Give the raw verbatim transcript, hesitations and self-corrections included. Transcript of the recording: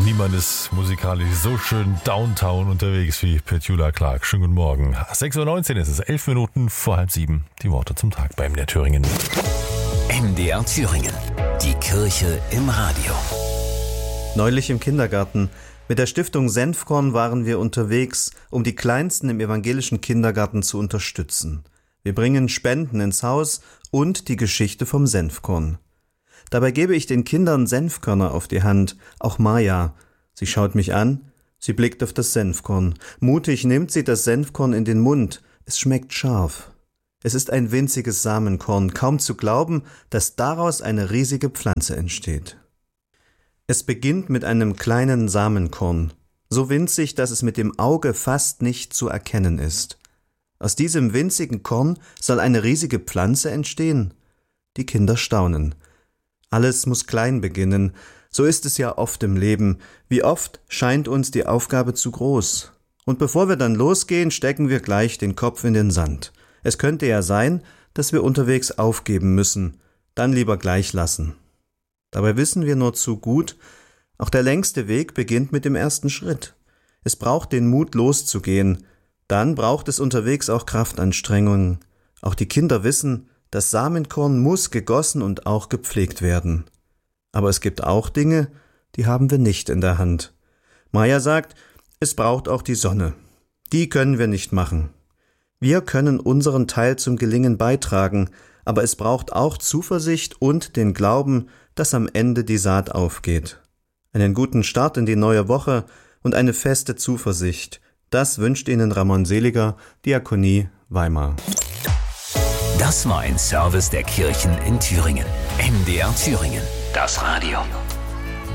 Niemand ist musikalisch so schön downtown unterwegs wie Petula Clark. Schönen guten Morgen. sechs Uhr neunzehn ist es, elf Minuten vor halb sieben. Die Worte zum Tag bei M D R Thüringen. M D R Thüringen. Die Kirche im Radio. Neulich im Kindergarten. Mit der Stiftung Senfkorn waren wir unterwegs, um die Kleinsten im evangelischen Kindergarten zu unterstützen. Wir bringen Spenden ins Haus und die Geschichte vom Senfkorn. Dabei gebe ich den Kindern Senfkörner auf die Hand, auch Maja. Sie schaut mich an, sie blickt auf das Senfkorn. Mutig nimmt sie das Senfkorn in den Mund. Es schmeckt scharf. Es ist ein winziges Samenkorn, kaum zu glauben, dass daraus eine riesige Pflanze entsteht. Es beginnt mit einem kleinen Samenkorn, so winzig, dass es mit dem Auge fast nicht zu erkennen ist. Aus diesem winzigen Korn soll eine riesige Pflanze entstehen? Die Kinder staunen. Alles muss klein beginnen, so ist es ja oft im Leben. Wie oft scheint uns die Aufgabe zu groß. Und bevor wir dann losgehen, stecken wir gleich den Kopf in den Sand. Es könnte ja sein, dass wir unterwegs aufgeben müssen, dann lieber gleich lassen. Dabei wissen wir nur zu gut, auch der längste Weg beginnt mit dem ersten Schritt. Es braucht den Mut, loszugehen. Dann braucht es unterwegs auch Kraftanstrengungen. Auch die Kinder wissen, das Samenkorn muss gegossen und auch gepflegt werden. Aber es gibt auch Dinge, die haben wir nicht in der Hand. Maja sagt, es braucht auch die Sonne. Die können wir nicht machen. Wir können unseren Teil zum Gelingen beitragen, aber es braucht auch Zuversicht und den Glauben, dass am Ende die Saat aufgeht. Einen guten Start in die neue Woche und eine feste Zuversicht. Das wünscht Ihnen Ramon Seliger, Diakonie Weimar. Das war ein Service der Kirchen in Thüringen. M D R Thüringen. Das Radio.